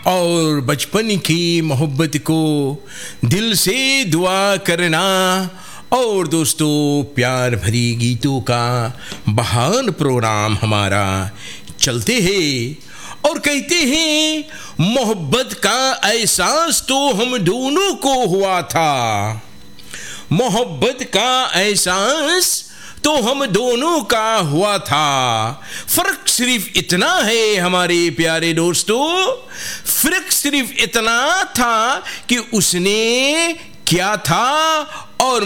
और बचपन की मोहब्बत को दिल से दुआ करना। और दोस्तों, प्यार भरी गीतों का महान प्रोग्राम हमारा चलते हैं और कहते हैं, मोहब्बत का एहसास तो हम दोनों को हुआ था। मोहब्बत का एहसास तो हम दोनों का हुआ था। फर्क सिर्फ इतना है हमारे प्यारे दोस्तों, फर्क सिर्फ इतना था कि उसने क्या था और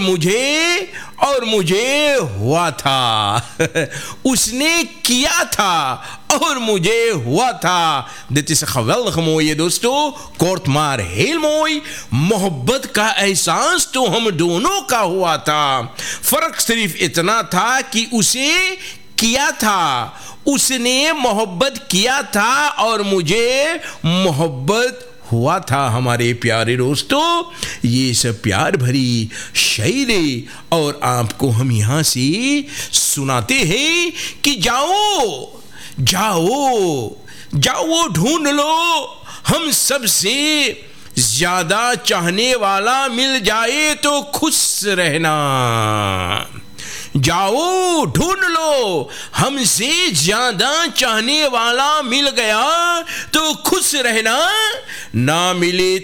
मुझे हुआ था। उसने किया था और मुझे हुआ था। Dit is een geweldige mooie दोस्तों, kort maar heel mooi। मोहब्बत का एहसास तो हम दोनों का हुआ था। फर्क सिर्फ इतना था कि उसे किया था, उसने मोहब्बत किया था और मुझे मोहब्बत हुआ था। हमारे प्यारे दोस्तों, ये सब प्यार भरी शायरी और आपको हम यहाँ से सुनाते हैं कि जाओ ढूंढ लो, हम सबसे ज्यादा चाहने वाला मिल जाए तो खुश रहना। जाओ ढूंढ लो, हमसे ज्यादा चाहने वाला मिल गया तो खुश रहना। ना मिली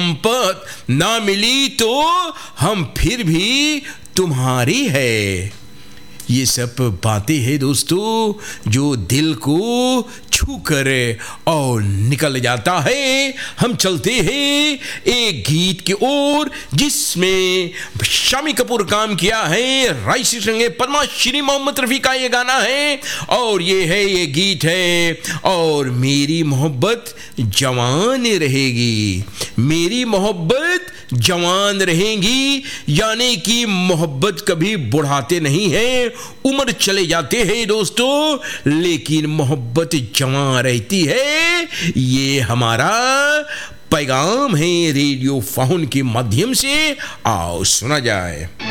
तो हम फिर भी तुम्हारी है। ये सब बातें हैं दोस्तों जो दिल को छू कर और निकल जाता है। हम चलते हैं एक गीत की ओर जिसमें शामी कपूर काम किया है, राइसी संगे पद्मा श्री मोहम्मद रफ़ी का ये गाना है और ये गीत है, और मेरी मोहब्बत जवान रहेगी। मेरी मोहब्बत जवान रहेगी, यानी कि मोहब्बत कभी बुढ़ाते नहीं है, उम्र चले जाते हैं दोस्तों, लेकिन मोहब्बत जवान रहती है। ये हमारा पैगाम है रेडियो फाउन के माध्यम से। आओ सुना जाए।